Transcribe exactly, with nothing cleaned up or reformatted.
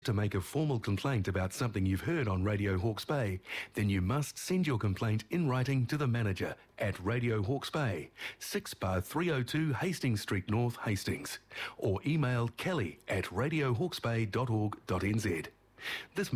to make a formal complaint about something you've heard on Radio Hawke's Bay, then you must send your complaint in writing to the manager at Radio Hawke's Bay, six bar three oh two Hastings Street North, Hastings, or email kelly at radio hawkes bay dot org dot n z. This